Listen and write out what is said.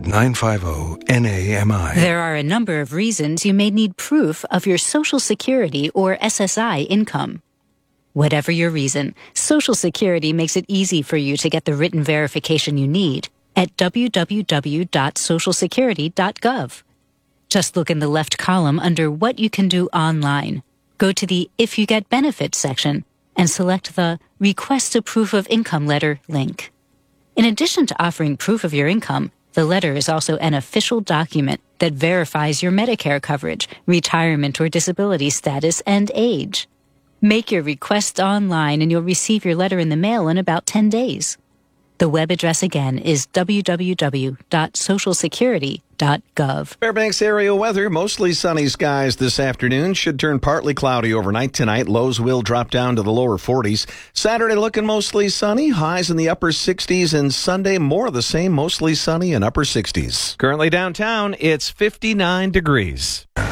800-950-NAMI. There are a number of reasons you may need proof of your Social Security or SSI income. Whatever your reason, Social Security makes it easy for you to get the written verification you need at www.socialsecurity.gov. Just look in the left column under What You Can Do Online. Go to the If You Get Benefits section and select the Request a Proof of Income letter link. In addition to offering proof of your income, the letter is also an official document that verifies your Medicare coverage, retirement or disability status, and age. Make your request online and you'll receive your letter in the mail in about 10 days. The web address again is www.socialsecurity.gov. Fairbanks area weather, mostly sunny skies this afternoon. Should turn partly cloudy overnight tonight. Lows will drop down to the lower 40s. Saturday looking mostly sunny, highs in the upper 60s, and Sunday more of the same, mostly sunny and upper 60s. Currently downtown, it's 59 degrees.